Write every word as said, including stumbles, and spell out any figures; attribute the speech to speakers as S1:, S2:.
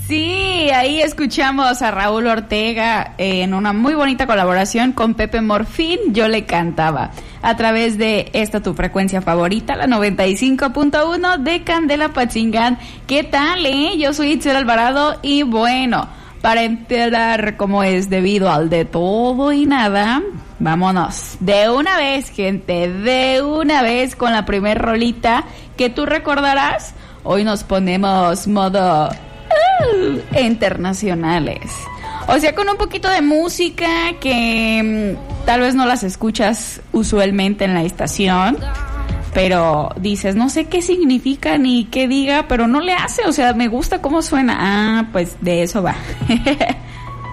S1: Sí, ahí escuchamos a Raúl Ortega en una muy bonita colaboración con Pepe Morfín, Yo le cantaba, a través de esta tu frecuencia favorita, la noventa y cinco punto uno de Candela Patzingán. ¿Qué tal, eh? Yo soy Itzel Alvarado y bueno, para enterar cómo es debido al de todo y nada, vámonos de una vez, gente, de una vez con la primer rolita que tú recordarás. Hoy nos ponemos modo uh, internacionales. O sea, con un poquito de música que mmm, tal vez no las escuchas usualmente en la estación, pero dices, no sé qué significa ni qué diga, pero no le hace, o sea, me gusta cómo suena. Ah, pues de eso va.